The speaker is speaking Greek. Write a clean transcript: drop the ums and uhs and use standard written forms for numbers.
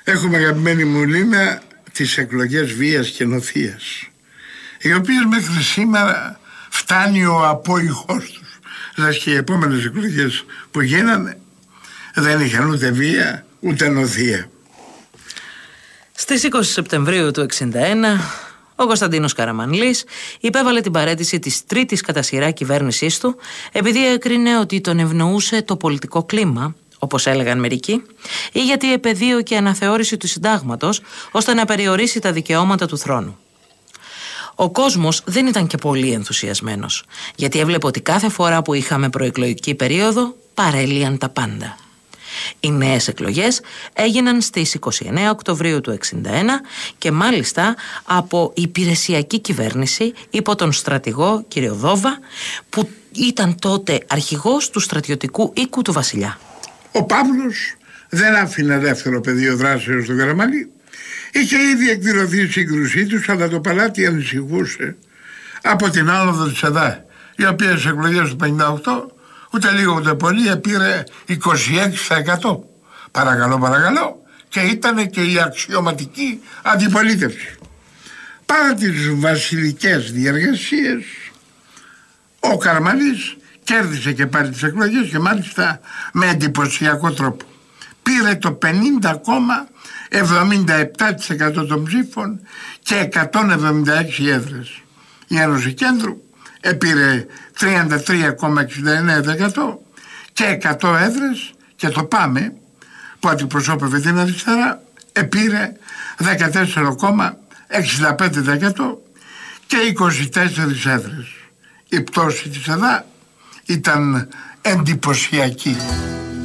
Έχουμε, αγαπημένη μου Λίνα, τις εκλογές βίας και νοθείας, οι οποίες μέχρι σήμερα φτάνει ο απόϊχός τους. Δηλαδή και οι επόμενες εκλογές που γίνανε δεν είχαν ούτε βία ούτε νοθεία. Στις 20 Σεπτεμβρίου του 1961 ο Κωνσταντίνος Καραμανλής υπέβαλε την παραίτηση της τρίτης κατά σειρά κυβέρνησής του, επειδή έκρινε ότι τον ευνοούσε το πολιτικό κλίμα, όπως έλεγαν μερικοί, ή γιατί επεδίωκε αναθεώρηση του συντάγματος ώστε να περιορίσει τα δικαιώματα του θρόνου. Ο κόσμος δεν ήταν και πολύ ενθουσιασμένος, γιατί έβλεπε ότι κάθε φορά που είχαμε προεκλογική περίοδο παρέλυαν τα πάντα. Οι νέες εκλογές έγιναν στις 29 Οκτωβρίου του 1961 και μάλιστα από υπηρεσιακή κυβέρνηση υπό τον στρατηγό κ. Δόβα, που ήταν τότε αρχηγός του στρατιωτικού οίκου του βασιλιά. Ο Παύλος δεν άφηνε ελεύθερο πεδίο δράσεως στον Καραμανλή. Είχε ήδη εκδηλωθεί η σύγκρουσή τους, αλλά το παλάτι ανησυχούσε από την άνοδο της ΕΔΑ, η οποία στις εκλογές του 58 ούτε λίγο ούτε πολύ πήρε 26%. Παρακαλώ, και ήταν και η αξιωματική αντιπολίτευση. Παρά τις βασιλικές διεργασίες, ο Καραμανλής κέρδισε και πάλι τις εκλογές και μάλιστα με εντυπωσιακό τρόπο. Πήρε το 50,77% των ψήφων και 176 έδρες. Η Ένωση Κέντρου επήρε 33,69% και 100 έδρες, και το ΠΑΜΕ που αντιπροσώπευε την αριστερά επήρε 14,65% και 24 έδρες. Η πτώση της ΕΔΑ ήταν εντυπωσιακή.